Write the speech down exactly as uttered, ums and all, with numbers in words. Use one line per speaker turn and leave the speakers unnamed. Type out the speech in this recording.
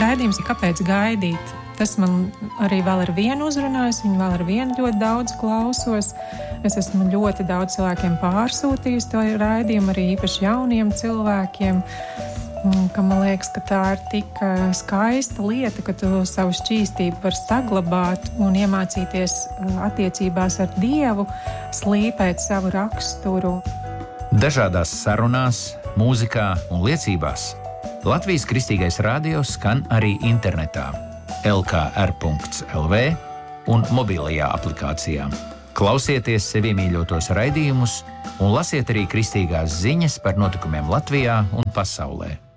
Raidījums ir kāpēc gaidīt. Tas man arī vēl ar vienu uzrunājis, viņu vēl ar vienu ļoti daudz klausos. Es esmu ļoti daudz cilvēkiem pārsūtījis to raidījumu, arī īpaši jauniem cilvēkiem, ka man liekas, ka tā ir tik skaista lieta, ka tu savu šķīstību var saglabāt un iemācīties attiecībās ar Dievu, slīpēt savu raksturu.
Dažādās sarunās, mūzikā un liecībās Latvijas Kristīgais radio skan arī internetā el kā er punkts el vē un mobilajā aplikācijā. Klausieties sevi mīļotos raidījumus un lasiet arī kristīgās ziņas par notikumiem Latvijā un pasaulē.